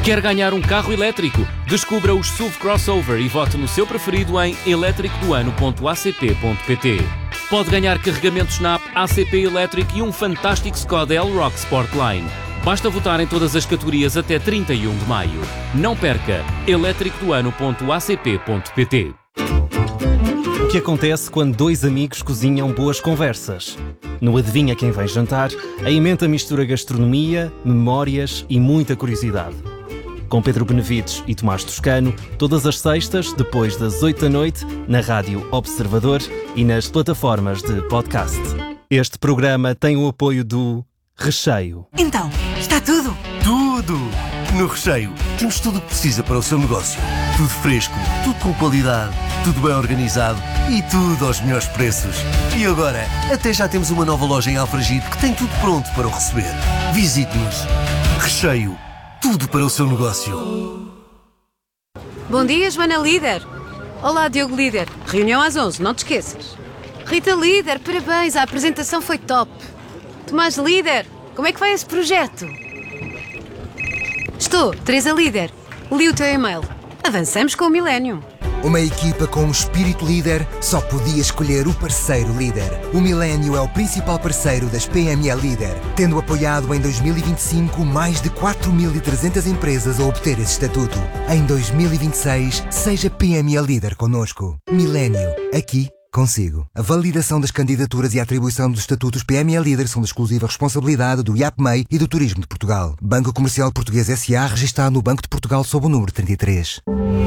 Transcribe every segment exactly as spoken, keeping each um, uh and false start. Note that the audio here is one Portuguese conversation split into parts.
Quer ganhar um carro elétrico? Descubra os S U V Crossover e vote no seu preferido em elétrico do ano ponto a c p ponto p t. Pode ganhar carregamentos na app A C P Electric e um fantástico Skoda Elroq Sportline. Basta votar em todas as categorias até trinta e um de maio. Não perca! elétrico do ano ponto a c p ponto p t. O que acontece quando dois amigos cozinham boas conversas? No Adivinha Quem Vem Jantar, a emenda mistura gastronomia, memórias e muita curiosidade. Com Pedro Benevides e Tomás Toscano, todas as sextas, depois das oito da noite, na Rádio Observador e nas plataformas de podcast. Este programa tem o apoio do Recheio. Então, está tudo? Tudo! No Recheio, temos tudo o que precisa para o seu negócio. Tudo fresco, tudo com qualidade, tudo bem organizado e tudo aos melhores preços. E agora, até já temos uma nova loja em Alfragide que tem tudo pronto para o receber. Visite-nos. Recheio. Tudo para o seu negócio. Bom dia, Joana Líder. Olá, Diogo Líder. Reunião às onze, não te esqueças. Rita Líder, parabéns, a apresentação foi top. Tomás Líder, como é que vai esse projeto? Estou, Teresa Líder. Li o teu e-mail. Avançamos com o Millennium. Uma equipa com um espírito líder só podia escolher o parceiro líder. O Millennium é o principal parceiro das P M E Líder, tendo apoiado em dois mil e vinte e cinco mais de quatro mil e trezentas empresas a obter esse estatuto. Em dois mil e vinte e seis, seja P M E Líder connosco. Millennium, aqui consigo. A validação das candidaturas e a atribuição dos estatutos P M E Líder são de exclusiva responsabilidade do I A P M E I e do Turismo de Portugal. Banco Comercial Português S A, registado no Banco de Portugal sob o número trinta e três.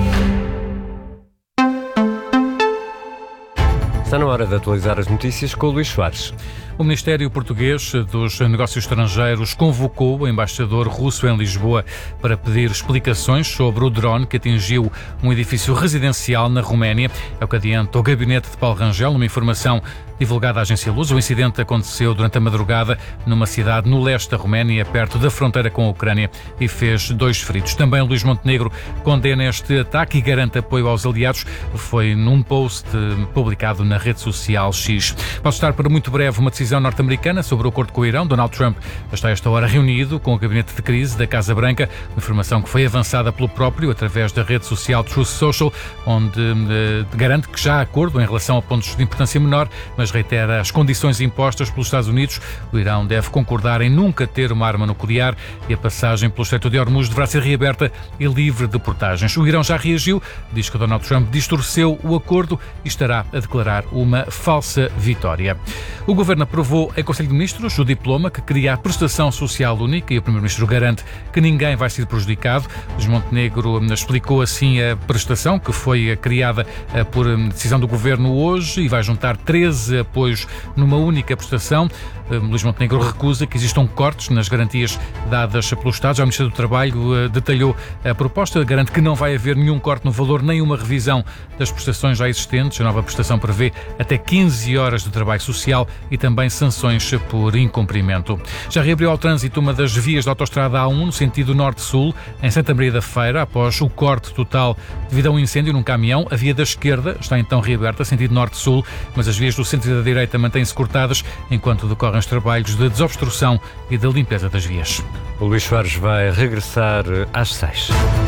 Está na hora de atualizar as notícias com o Luís Soares. O Ministério Português dos Negócios Estrangeiros convocou o embaixador russo em Lisboa para pedir explicações sobre o drone que atingiu um edifício residencial na Roménia. É o que adianta o gabinete de Paulo Rangel, numa informação divulgada à agência Luz. O incidente aconteceu durante a madrugada numa cidade no leste da Roménia, perto da fronteira com a Ucrânia, e fez dois feridos. Também Luís Montenegro condena este ataque e garante apoio aos aliados. Foi num post publicado na rede social X. Pode estar para muito breve uma decisão norte-americana sobre o acordo com o Irão. Donald Trump está a esta hora reunido com o gabinete de crise da Casa Branca, uma informação que foi avançada pelo próprio através da rede social Truth Social, onde eh, garante que já há acordo em relação a pontos de importância menor, mas reitera as condições impostas pelos Estados Unidos. O Irão deve concordar em nunca ter uma arma nuclear e a passagem pelo Estreito de Hormuz deverá ser reaberta e livre de portagens. O Irão já reagiu, diz que Donald Trump distorceu o acordo e estará a declarar uma falsa vitória. O Governo aprovou em Conselho de Ministros o diploma que cria a prestação social única e o Primeiro-Ministro garante que ninguém vai ser prejudicado. Luís Montenegro explicou assim a prestação, que foi criada por decisão do Governo hoje e vai juntar treze apoios numa única prestação. Luís Montenegro recusa que existam cortes nas garantias dadas pelo Estado. Já o Ministro do Trabalho detalhou a proposta, garante que não vai haver nenhum corte no valor nem uma revisão das prestações já existentes. A nova prestação prevê até quinze horas de trabalho social e também sanções por incumprimento. Já reabriu ao trânsito uma das vias da autoestrada A um no sentido norte-sul, em Santa Maria da Feira, após o corte total devido a um incêndio num caminhão. A via da esquerda está então reaberta, sentido norte-sul, mas as vias do centro e da direita mantêm-se cortadas enquanto decorrem os trabalhos de desobstrução e de limpeza das vias. O Luís Soares vai regressar às seis.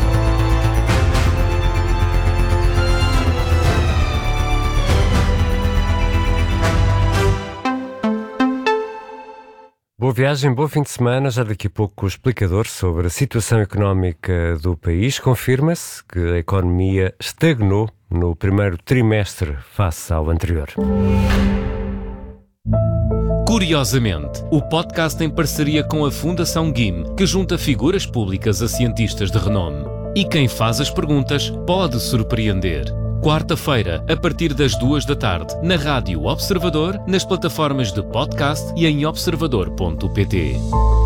Boa viagem, bom fim de semana. Já daqui a pouco o explicador sobre a situação económica do país. Confirma-se que a economia estagnou no primeiro trimestre face ao anterior. Curiosamente, o podcast em parceria com a Fundação G I M, que junta figuras públicas a cientistas de renome. E quem faz as perguntas pode surpreender. Quarta-feira, a partir das duas da tarde, na Rádio Observador, nas plataformas de podcast e em observador ponto pt.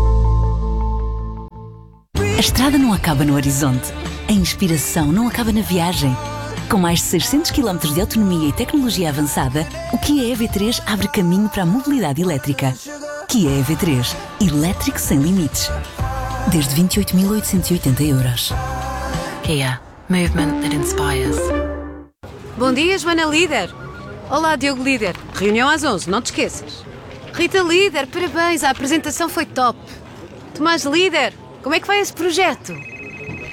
A estrada não acaba no horizonte. A inspiração não acaba na viagem. Com mais de seiscentos quilómetros de autonomia e tecnologia avançada, o Kia E V três abre caminho para a mobilidade elétrica. Kia E V três. Elétrico sem limites. Desde vinte e oito mil oitocentos e oitenta euros. Kia. Movement that inspires. Bom dia, Joana Líder. Olá, Diogo Líder. Reunião às onze, não te esqueças. Rita Líder, parabéns, a apresentação foi top. Tomás Líder, como é que vai esse projeto?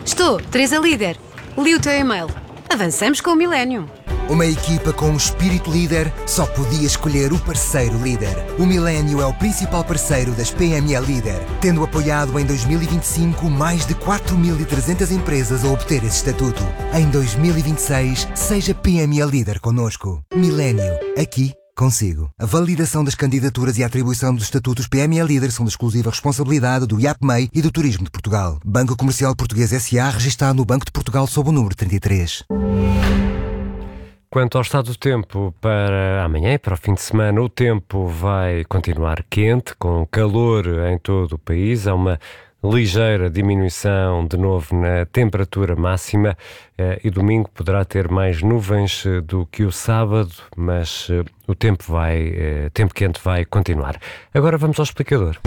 Estou, Teresa Líder. Li o teu e-mail. Avançamos com o Millennium. Uma equipa com um espírito líder só podia escolher o parceiro líder. O Millennium é o principal parceiro das P M E Líder, tendo apoiado em dois mil e vinte e cinco mais de quatro mil e trezentas empresas a obter esse estatuto. Em dois mil e vinte e seis, seja P M E Líder connosco. Millennium, aqui consigo. A validação das candidaturas e a atribuição dos estatutos P M E Líder são de exclusiva responsabilidade do I A P M E I e do Turismo de Portugal. Banco Comercial Português S A, registado no Banco de Portugal sob o número trinta e três. Quanto ao estado do tempo para amanhã e para o fim de semana, o tempo vai continuar quente, com calor em todo o país. Há uma ligeira diminuição de novo na temperatura máxima eh, e domingo poderá ter mais nuvens eh, do que o sábado, mas eh, o tempo, vai, eh, tempo quente vai continuar. Agora vamos ao explicador.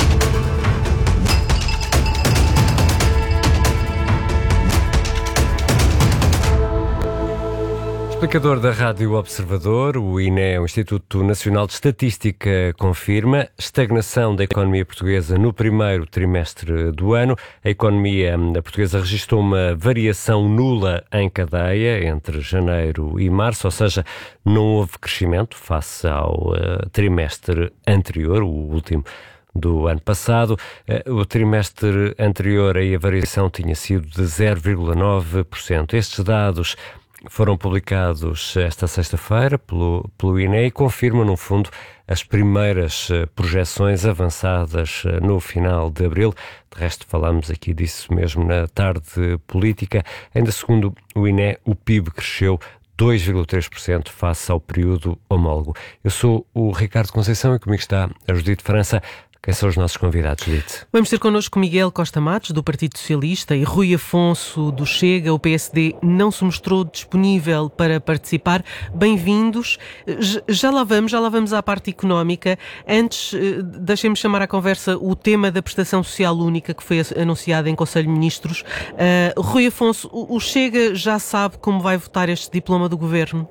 Explicador da Rádio Observador, o I N E, o Instituto Nacional de Estatística, confirma estagnação da economia portuguesa no primeiro trimestre do ano. A economia portuguesa registrou uma variação nula em cadeia entre janeiro e março, ou seja, não houve crescimento face ao uh, trimestre anterior, o último do ano passado. O trimestre anterior aí a variação tinha sido de zero vírgula nove por cento. Estes dados foram publicados esta sexta-feira pelo, pelo I N E e confirmam, no fundo, as primeiras projeções avançadas no final de abril. De resto, falámos aqui disso mesmo na tarde política. Ainda segundo o I N E, o P I B cresceu dois vírgula três por cento face ao período homólogo. Eu sou o Ricardo Conceição e comigo está a Judite França. Quem são os nossos convidados, Judite? Vamos ter connosco Miguel Costa Matos, do Partido Socialista, e Rui Afonso, do Chega. O P S D não se mostrou disponível para participar. Bem-vindos. Já lá vamos, já lá vamos à parte económica. Antes, deixem-me chamar à conversa o tema da prestação social única que foi anunciado em Conselho de Ministros. Uh, Rui Afonso, o Chega já sabe como vai votar este diploma do Governo?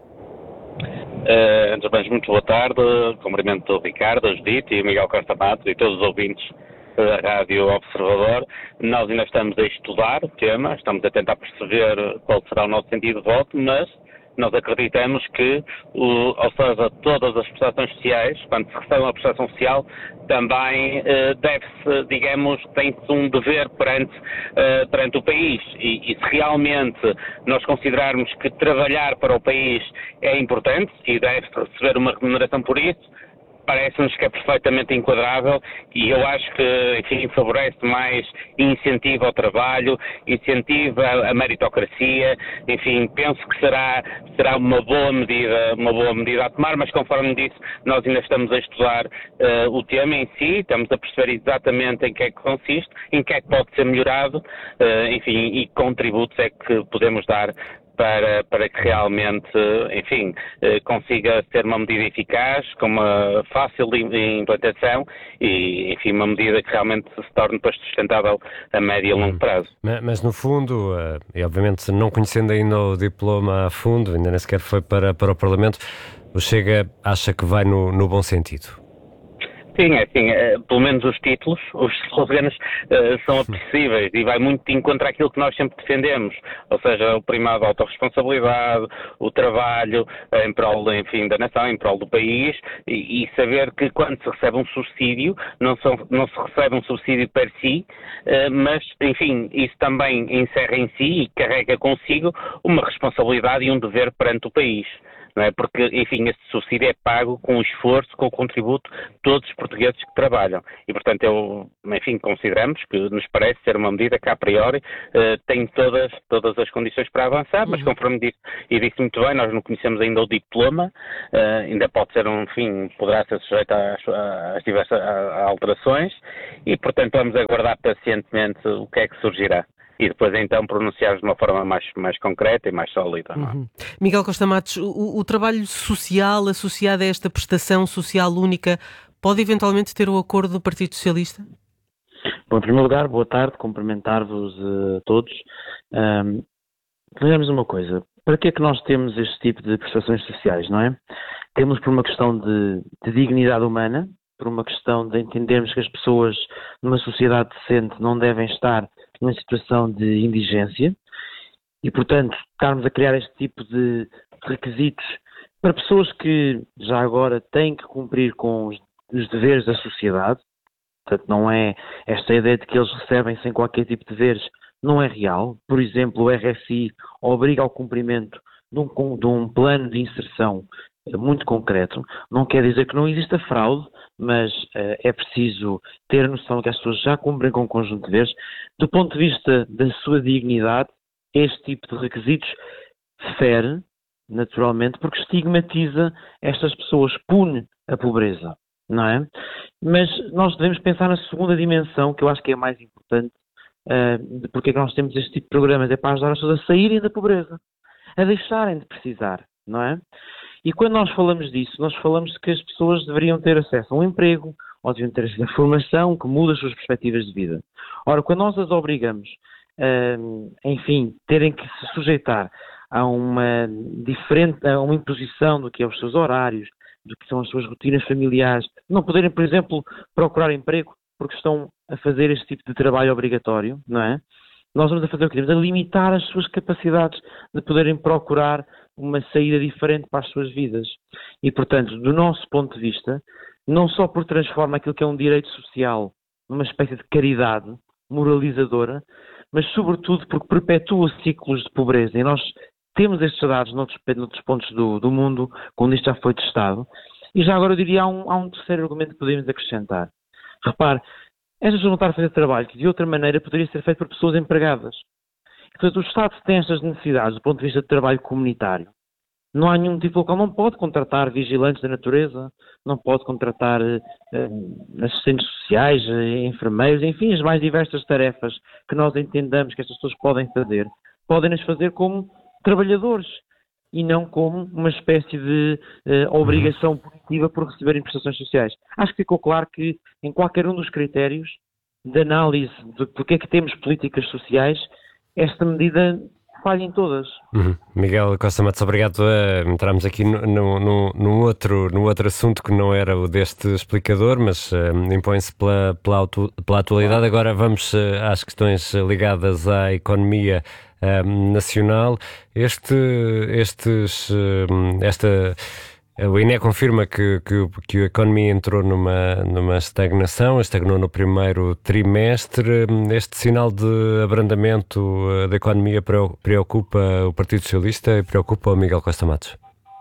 Uh, antes de mais, muito boa tarde, cumprimento o Ricardo, a Judite e o Miguel Costa Matos e todos os ouvintes da Rádio Observador. Nós ainda estamos a estudar o tema, estamos a tentar perceber qual será o nosso sentido de voto, mas nós acreditamos que, o, ou seja, todas as prestações sociais, quando se recebe uma prestação social, também eh, deve-se, digamos, tem-se um dever perante, eh, perante o país. E, e se realmente nós considerarmos que trabalhar para o país é importante e deve-se receber uma remuneração por isso, parece-nos que é perfeitamente enquadrável e eu acho que, enfim, favorece mais incentivo ao trabalho, incentiva a meritocracia, enfim, penso que será, será uma boa medida, uma boa medida a tomar, mas conforme disse, nós ainda estamos a estudar uh, o tema em si, estamos a perceber exatamente em que é que consiste, em que é que pode ser melhorado, uh, enfim, e que contributos é que podemos dar Para, para que realmente, enfim, consiga ser uma medida eficaz, com uma fácil implantação e, enfim, uma medida que realmente se torne depois sustentável a médio e a longo prazo. Mas, mas no fundo, e obviamente não conhecendo ainda o diploma a fundo, ainda nem sequer foi para, para o Parlamento, o Chega acha que vai no, no bom sentido? Sim, é assim, é, pelo menos os títulos, os slogans uh, são apetecíveis e vai muito de encontro àquilo que nós sempre defendemos, ou seja, o primado da autorresponsabilidade, o trabalho em prol, enfim, da nação, em prol do país e, e saber que quando se recebe um subsídio, não, são, não se recebe um subsídio per si, uh, mas, enfim, isso também encerra em si e carrega consigo uma responsabilidade e um dever perante o país. Não é? Porque, enfim, esse subsídio é pago com o esforço, com o contributo de todos os portugueses que trabalham. E, portanto, eu, enfim, consideramos que nos parece ser uma medida que, a priori, uh, tem todas, todas as condições para avançar, mas, conforme disse, e disse muito bem, nós não conhecemos ainda o diploma, uh, ainda pode ser, um, enfim, poderá ser sujeito às, às diversas a alterações, e, portanto, vamos aguardar pacientemente o que é que surgirá. E depois então pronunciar de uma forma mais, mais concreta e mais sólida. Não é? Uhum. Miguel Costa Matos, o, o trabalho social associado a esta prestação social única pode eventualmente ter o acordo do Partido Socialista? Bom, em primeiro lugar, boa tarde, cumprimentar-vos a uh, todos. Um, vejamos uma coisa, para que é que nós temos este tipo de prestações sociais, não é? Temos por uma questão de, de dignidade humana, por uma questão de entendermos que as pessoas numa sociedade decente não devem estar numa situação de indigência e, portanto, estarmos a criar este tipo de requisitos para pessoas que já agora têm que cumprir com os, os deveres da sociedade. Portanto, não é esta ideia de que eles recebem sem qualquer tipo de deveres, não é real. Por exemplo, o R S I obriga ao cumprimento de um, de um plano de inserção muito concreto. Não quer dizer que não exista fraude, mas uh, é preciso ter noção que as pessoas já cumprem com um conjunto de deveres. Do ponto de vista da sua dignidade, este tipo de requisitos fere, naturalmente, porque estigmatiza estas pessoas, pune a pobreza, não é? Mas nós devemos pensar na segunda dimensão, que eu acho que é a mais importante, uh, de porque é que nós temos este tipo de programas, é para ajudar as pessoas a saírem da pobreza, a deixarem de precisar, não é? E quando nós falamos disso, nós falamos de que as pessoas deveriam ter acesso a um emprego, ou deveriam ter acesso a formação que muda as suas perspectivas de vida. Ora, quando nós as obrigamos, uh, enfim, terem que se sujeitar a uma diferente, a uma imposição do que é os seus horários, do que são as suas rotinas familiares, não poderem, por exemplo, procurar emprego porque estão a fazer este tipo de trabalho obrigatório, não é? Nós vamos a fazer o que? Vamos a limitar as suas capacidades de poderem procurar uma saída diferente para as suas vidas. E, portanto, do nosso ponto de vista, não só por transforma aquilo que é um direito social numa espécie de caridade moralizadora, mas sobretudo porque perpetua ciclos de pobreza. E nós temos estes dados noutros, noutros pontos do, do mundo, quando isto já foi testado. E já agora eu diria, há um, há um terceiro argumento que podemos acrescentar. Repare, estas pessoas vão estar a fazer trabalho que de outra maneira poderia ser feito por pessoas empregadas. Portanto, o Estado tem estas necessidades do ponto de vista de trabalho comunitário. Não há nenhum tipo de local, não pode contratar vigilantes da natureza, não pode contratar uh, assistentes sociais, uh, enfermeiros, enfim, as mais diversas tarefas que nós entendamos que estas pessoas podem fazer, podem-nas fazer como trabalhadores e não como uma espécie de uh, obrigação punitiva por receberem prestações sociais. Acho que ficou claro que em qualquer um dos critérios de análise de porque é que temos políticas sociais, esta medida falha em todas. Uhum. Miguel Costa Matos, obrigado. Uh, entramos aqui no, no, no, no, outro, no outro assunto que não era o deste explicador, mas uh, impõe-se pela, pela, auto, pela atualidade. Agora vamos uh, às questões ligadas à economia uh, nacional. Este, estes, uh, esta... O I N E confirma que, que, que a economia entrou numa, numa estagnação, estagnou no primeiro trimestre. Este sinal de abrandamento da economia preocupa o Partido Socialista e preocupa o Miguel Costa Matos?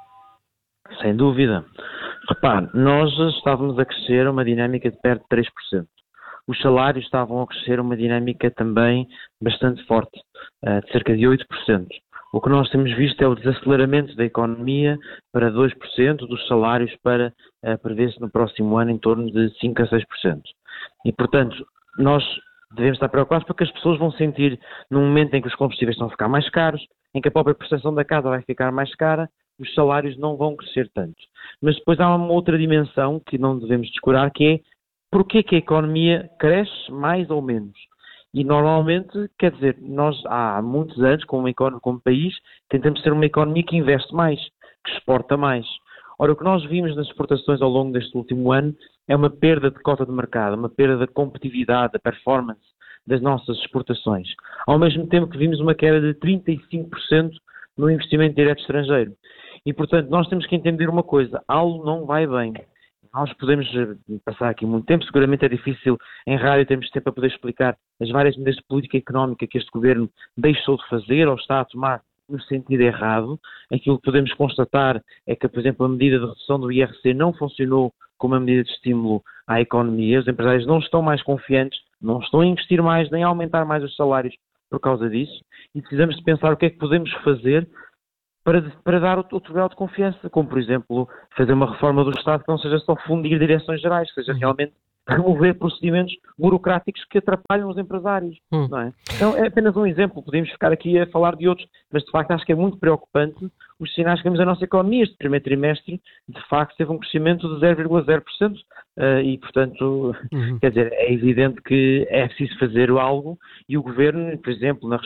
Sem dúvida. Repare, nós estávamos a crescer uma dinâmica de perto de três por cento. Os salários estavam a crescer uma dinâmica também bastante forte, de cerca de oito por cento. O que nós temos visto é o desaceleramento da economia para dois por cento, dos salários para uh, prever-se no próximo ano em torno de cinco a seis por cento. E, portanto, nós devemos estar preocupados porque as pessoas vão sentir, num momento em que os combustíveis estão a ficar mais caros, em que a própria prestação da casa vai ficar mais cara, os salários não vão crescer tanto. Mas depois há uma outra dimensão que não devemos descurar, que é porquê que a economia cresce mais ou menos. E normalmente, quer dizer, nós há muitos anos, como, economia, como país, tentamos ser uma economia que investe mais, que exporta mais. Ora, o que nós vimos nas exportações ao longo deste último ano é uma perda de cota de mercado, uma perda da competitividade, da performance das nossas exportações. Ao mesmo tempo que vimos uma queda de trinta e cinco por cento no investimento direto estrangeiro. E, portanto, nós temos que entender uma coisa, algo não vai bem. Nós podemos passar aqui muito tempo, seguramente é difícil em rádio, temos tempo para poder explicar as várias medidas de política económica que este governo deixou de fazer ou está a tomar no sentido errado. Aquilo que podemos constatar é que, por exemplo, a medida de redução do I R C não funcionou como uma medida de estímulo à economia. Os empresários não estão mais confiantes, não estão a investir mais nem a aumentar mais os salários por causa disso. E precisamos de pensar o que é que podemos fazer Para, para dar outro grau de confiança, como, por exemplo, fazer uma reforma do Estado que não seja só fundir direções gerais, que seja realmente remover procedimentos burocráticos que atrapalham os empresários, hum. não é? Então é apenas um exemplo, podemos ficar aqui a falar de outros, mas de facto acho que é muito preocupante os sinais que vemos da nossa economia. Este primeiro trimestre, de facto, teve um crescimento de zero vírgula zero por cento uh, e, portanto, uhum. quer dizer, é evidente que é preciso fazer algo e o Governo, por exemplo, na